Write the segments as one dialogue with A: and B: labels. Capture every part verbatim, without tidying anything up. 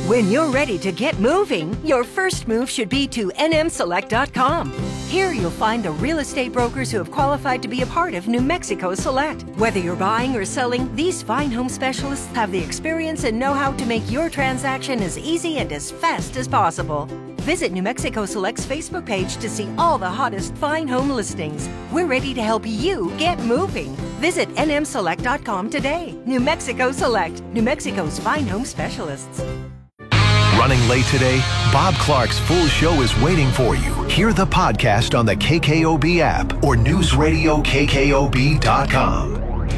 A: When you're ready to get moving, your first move should be to N M select dot com. Here you'll find the real estate brokers who have qualified to be a part of New Mexico Select. Whether you're buying or selling, these fine home specialists have the experience and know-how to make your transaction as easy and as fast as possible. Visit New Mexico Select's Facebook page to see all the hottest fine home listings. We're ready to help you get moving. Visit N M select dot com today. New Mexico Select, New Mexico's fine home specialists.
B: Running late today? Bob Clark's full show is waiting for you. Hear the podcast on the K K O B app or news radio K K O B dot com.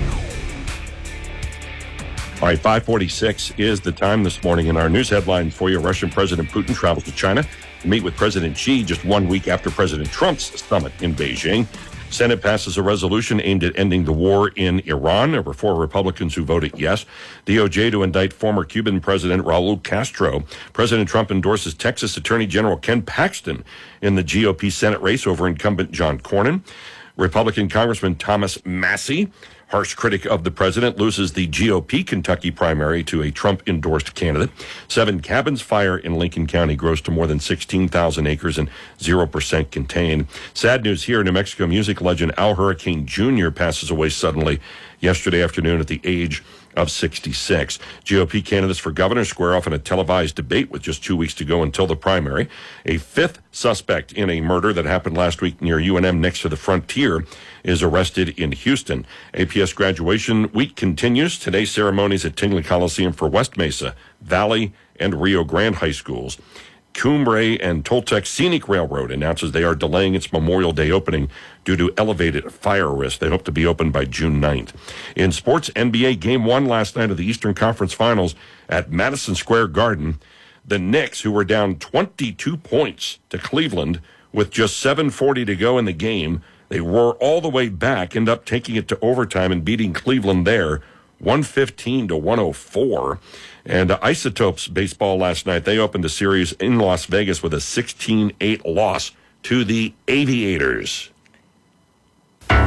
C: All right, five forty-six is the time this morning. In our news headline for you, Russian President Putin travels to China to meet with President Xi just one week after President Trump's summit in Beijing. Senate passes a resolution aimed at ending the war in Iran. There were four Republicans who voted yes. D O J to indict former Cuban President Raul Castro. President Trump endorses Texas Attorney General Ken Paxton in the G O P Senate race over incumbent John Cornyn. Republican Congressman Thomas Massie, harsh critic of the president, loses the G O P Kentucky primary to a Trump-endorsed candidate. Seven cabins fire in Lincoln County grows to more than sixteen thousand acres and zero percent contained. Sad news here. New Mexico music legend Al Hurricane Junior passes away suddenly yesterday afternoon at the age of sixty-six. G O P candidates for governor square off in a televised debate with just two weeks to go until the primary. A fifth suspect in a murder that happened last week near U N M next to the Frontier is arrested in Houston. A P S graduation week continues. Today's ceremonies at Tingley Coliseum for West Mesa, Valley, and Rio Grande high schools. Cumbre and Toltec Scenic Railroad announces they are delaying its Memorial Day opening due to elevated fire risk. They hope to be open by June ninth. In sports, N B A Game one last night of the Eastern Conference Finals at Madison Square Garden. The Knicks, who were down twenty-two points to Cleveland with just seven forty to go in the game, they were all the way back, end up taking it to overtime and beating Cleveland there, one fifteen to one oh four. And uh, Isotopes baseball last night, they opened a series in Las Vegas with a sixteen eight loss to the Aviators.
D: Good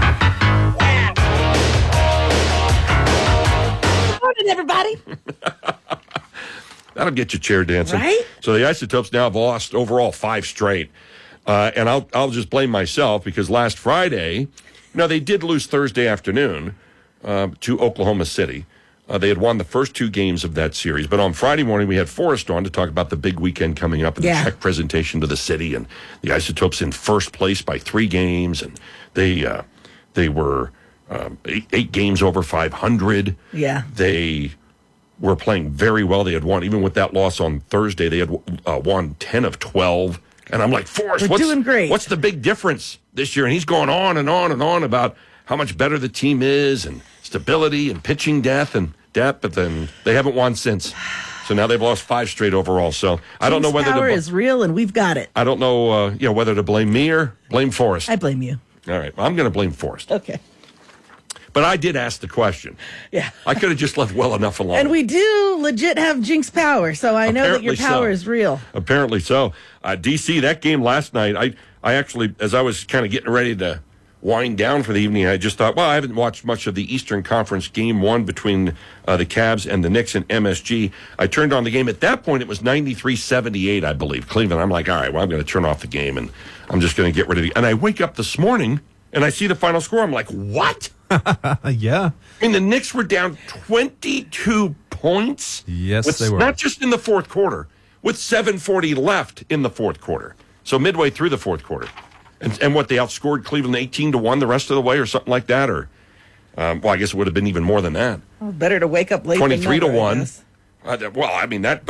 D: morning, everybody.
C: That'll get you chair dancing.
D: Right?
C: So the Isotopes now have lost overall five straight. Uh, and I'll I'll just blame myself because last Friday, you know, they did lose Thursday afternoon uh, to Oklahoma City. Uh, they had won the first two games of that series. But on Friday morning, we had Forrest on to talk about the big weekend coming up and
D: yeah.
C: the check presentation to the city. And the Isotopes in first place by three games. And they uh, they were um, eight, eight games over five hundred.
D: Yeah.
C: They were playing very well. They had won, even with that loss on Thursday, they had uh, won ten of twelve. And I'm like, Forrest,
D: We're
C: what's,
D: doing great.
C: what's the big difference this year? And he's going on and on and on about how much better the team is and stability and pitching depth and depth, but then they haven't won since. So now they've lost five straight overall. So I don't know
D: Team's
C: whether
D: power
C: to,
D: is real, and we've got it.
C: I don't know, uh, you know, whether to blame me or blame Forrest.
D: I blame you.
C: All right, well, I'm going to blame Forrest.
D: Okay.
C: But I did ask the question.
D: Yeah.
C: I could have just left well enough alone.
D: And we do legit have Jinx power, so I know that your
C: Apparently
D: power
C: so.
D: is real.
C: Apparently so. Uh, D C, that game last night, I, I actually, as I was kind of getting ready to wind down for the evening, I just thought, well, I haven't watched much of the Eastern Conference game one between uh, the Cavs and the Knicks and M S G. I turned on the game. At that point, it was ninety-three seventy-eight, I believe, Cleveland. I'm like, all right, well, I'm going to turn off the game, and I'm just going to get rid of it. And I wake up this morning, and I see the final score. I'm like, what?
E: Yeah.
C: I mean, the Knicks were down twenty-two points.
E: Yes,
C: with,
E: they were.
C: Not just in the fourth quarter, with seven forty left in the fourth quarter. So midway through the fourth quarter. And, and what, they outscored Cleveland eighteen to one the rest of the way or something like that? Or, um, well, I guess it would have been even more than that.
D: Well, better to wake up late
C: twenty-three
D: than
C: to
D: never, I
C: one.
D: guess.
C: Uh, well, I mean, that...